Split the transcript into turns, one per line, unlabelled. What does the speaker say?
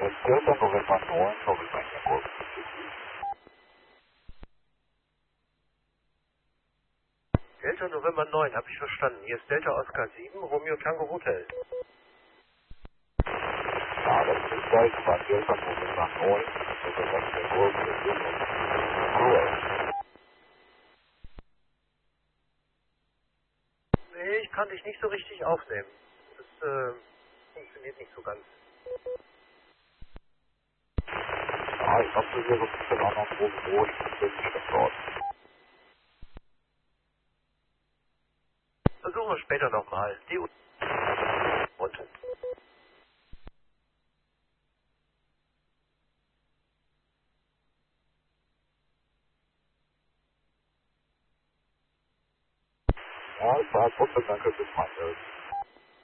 Delta November 9, November Golf.
Delta November 9, habe ich verstanden. Hier ist Delta Oscar 7, Romeo Tango Hotel.
Ja, das ist gleich war Delta November 9, November Golf.
Nee, ich kann dich nicht so richtig aufnehmen. Das funktioniert nicht so ganz.
Ja, ich habe hier so ein bisschen andersrum, wo ich bin nicht dort.
Versuchen wir später nochmal. Die und.
Ja, es war trotzdem danke fürs Machen.